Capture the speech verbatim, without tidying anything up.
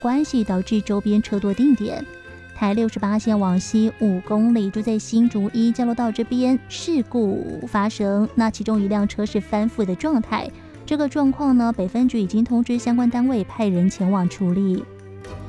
关系导致周边车多定点。台六十八线往西五公里，就在新竹一交流道这边事故发生，那其中一辆车是翻覆的状态。这个状况呢，北分局已经通知相关单位派人前往处理。